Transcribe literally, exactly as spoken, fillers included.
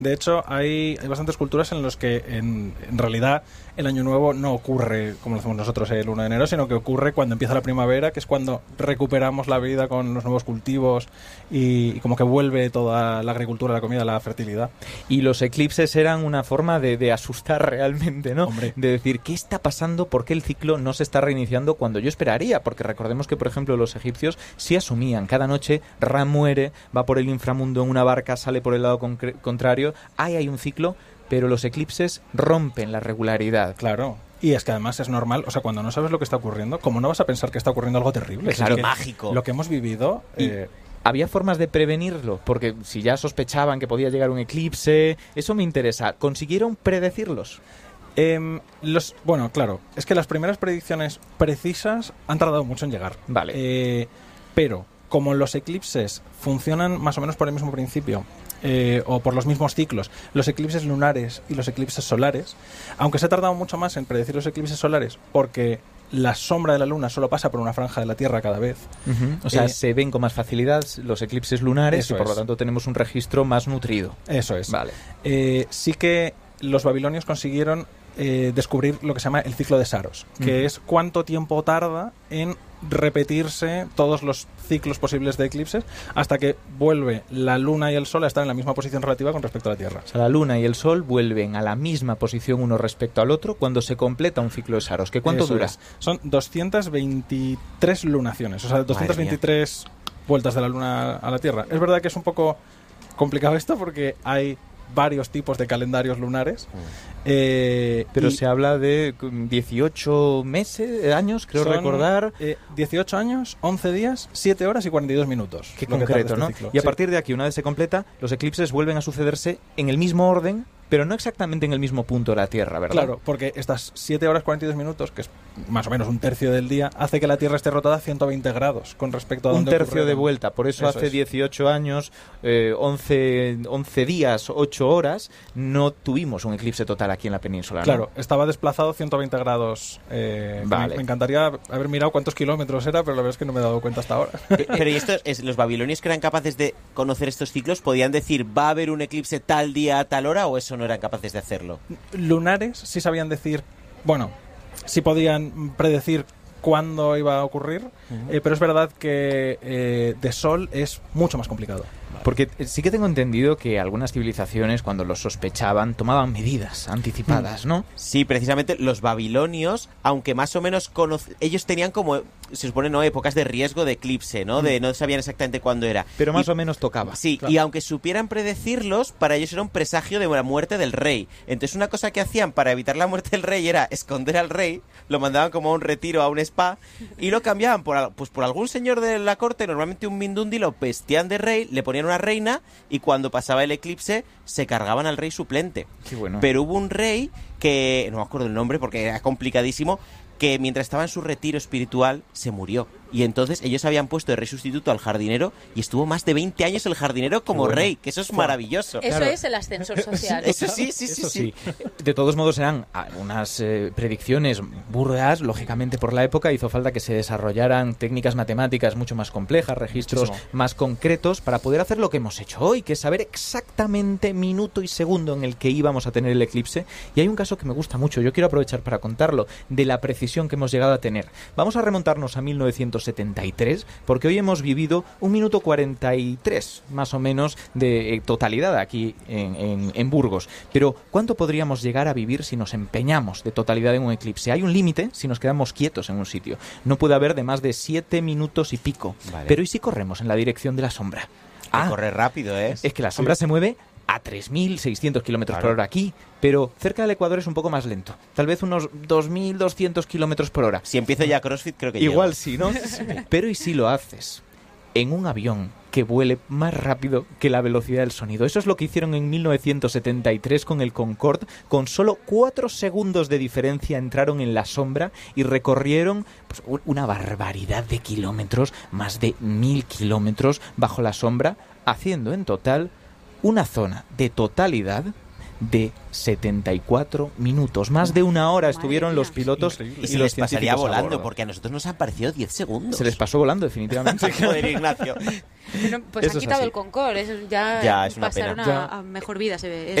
De hecho, hay, hay bastantes culturas en las que en, en realidad el Año Nuevo no ocurre como lo hacemos nosotros el uno de enero, sino que ocurre cuando empieza la primavera, que es cuando recuperamos la vida con los nuevos cultivos y, y como que vuelve toda la agricultura, la comida, la fertilidad. Y los eclipses eran una forma de, de asustar realmente, ¿no? Hombre. De decir, ¿qué está pasando? ¿Por qué el ciclo no se está reiniciando cuando yo esperaría? Porque recordemos que, por ejemplo, los egipcios sí asumían, cada noche Ra muere, va por el inframundo en una barca, sale por el lado con- contrario. Ahí hay un ciclo, pero los eclipses rompen la regularidad. Claro. Y es que además es normal, o sea, cuando no sabes lo que está ocurriendo, ¿cómo no vas a pensar que está ocurriendo algo terrible? Claro, Si es que mágico. Lo que hemos vivido... Y Eh, ¿había formas de prevenirlo? Porque si ya sospechaban que podía llegar un eclipse, eso me interesa. ¿Consiguieron predecirlos? eh, los, bueno, claro, es que las primeras predicciones precisas han tardado mucho en llegar. Vale. Eh, pero, como los eclipses funcionan más o menos por el mismo principio, Eh, o por los mismos ciclos, los eclipses lunares y los eclipses solares, aunque se ha tardado mucho más en predecir los eclipses solares porque la sombra de la luna solo pasa por una franja de la Tierra cada vez. Uh-huh. O sea, Eh, se ven con más facilidad los eclipses lunares Eso y por lo es. tanto tenemos un registro más nutrido. Eso es. Vale. Eh, sí que los babilonios consiguieron eh, descubrir lo que se llama el ciclo de Saros, que Ujú. es cuánto tiempo tarda en repetirse todos los ciclos posibles de eclipses hasta que vuelve la luna y el sol a estar en la misma posición relativa con respecto a la Tierra. O sea, la luna y el sol vuelven a la misma posición uno respecto al otro cuando se completa un ciclo de Saros. ¿Qué cuánto Eso dura? es. Son doscientas veintitrés lunaciones, o sea, doscientas veintitrés vueltas de la luna a la Tierra. Es verdad que es un poco complicado esto porque hay varios tipos de calendarios lunares. Eh, Pero y se habla de dieciocho meses, años, creo son, recordar. eh, dieciocho años, once días, siete horas y cuarenta y dos minutos. Qué lo que concreto, tarda ¿no? este ciclo. Y a Sí. partir de aquí, una vez se completa, los eclipses vuelven a sucederse en el mismo orden, pero no exactamente en el mismo punto de la Tierra, ¿verdad? Claro, porque estas siete horas cuarenta y dos minutos, que es más o menos un tercio del día, hace que la Tierra esté rotada a ciento veinte grados con respecto a Un donde tercio ocurre- de vuelta. Por eso, Eso hace es. dieciocho años, eh, once, once días, ocho horas, no tuvimos un eclipse total aquí en la península, ¿no? Claro, estaba desplazado ciento veinte grados. Eh, Vale. me, me encantaría haber mirado cuántos kilómetros era, pero la verdad es que no me he dado cuenta hasta ahora. Eh, Pero ¿y estos, es, los babilonios que eran capaces de conocer estos ciclos podían decir va a haber un eclipse tal día a tal hora o eso no eran capaces de hacerlo? Lunares sí sabían decir, bueno, sí podían predecir cuándo iba a ocurrir, uh-huh. eh, pero es verdad que eh, de sol es mucho más complicado. Porque sí que tengo entendido que algunas civilizaciones, cuando los sospechaban, tomaban medidas anticipadas, ¿no? Sí, precisamente los babilonios, aunque más o menos cono- ellos tenían como, se supone, ¿no?, épocas de riesgo de eclipse, ¿no? De no sabían exactamente cuándo era. Pero más y, o menos tocaba. Sí, claro. Y aunque supieran predecirlos, para ellos era un presagio de la muerte del rey. Entonces una cosa que hacían para evitar la muerte del rey era esconder al rey, lo mandaban como a un retiro, a un spa, y lo cambiaban por, pues, por algún señor de la corte, normalmente un mindundi, lo vestían de rey, le ponían una reina y cuando pasaba el eclipse se cargaban al rey suplente. Qué bueno. Pero hubo un rey que, no me acuerdo el nombre porque era complicadísimo, que mientras estaba en su retiro espiritual se murió. Y entonces ellos habían puesto de rey sustituto al jardinero y estuvo más de veinte años el jardinero como bueno. rey, que eso es maravilloso. Eso Claro. es el ascensor social. Eso sí, sí, sí, Eso sí. De todos modos eran unas eh, predicciones burdas, lógicamente por la época hizo falta que se desarrollaran técnicas matemáticas mucho más complejas, registros Muchísimo. más concretos para poder hacer lo que hemos hecho hoy, que es saber exactamente minuto y segundo en el que íbamos a tener el eclipse. Y hay un caso que me gusta mucho, yo quiero aprovechar para contarlo, de la precisión que hemos llegado a tener. Vamos a remontarnos a mil novecientos setenta y tres, porque hoy hemos vivido un minuto cuarenta y tres, más o menos, de eh, totalidad aquí en, en, en Burgos. Pero, ¿cuánto podríamos llegar a vivir si nos empeñamos de totalidad en un eclipse? Hay un límite si nos quedamos quietos en un sitio. No puede haber de más de siete minutos y pico. Vale. Pero, ¿y si corremos en la dirección de la sombra? Que corre rápido, ¿eh? Es que la sombra se mueve a tres mil seiscientos kilómetros Claro. por hora aquí, pero cerca del Ecuador es un poco más lento. Tal vez unos dos mil doscientos kilómetros por hora. Si empiezo ya CrossFit creo que Igual llego. sí, ¿no? Pero ¿y si lo haces en un avión que vuele más rápido que la velocidad del sonido? Eso es lo que hicieron en mil novecientos setenta y tres con el Concorde. Con solo cuatro segundos de diferencia entraron en la sombra y recorrieron pues, una barbaridad de kilómetros, más de mil kilómetros bajo la sombra, haciendo en total una zona de totalidad de setenta y cuatro minutos. Más de una hora estuvieron Madre los mía. pilotos Increíble. Y y se los les pasaría científicos a volando, bordo. porque a nosotros nos han parecido diez segundos. Se les pasó volando, definitivamente. Joder, Ignacio. Bueno, pues Eso han es quitado así. el Concorde, eso ya, Ya, es una pasaron pena. a, a mejor vida, se ve.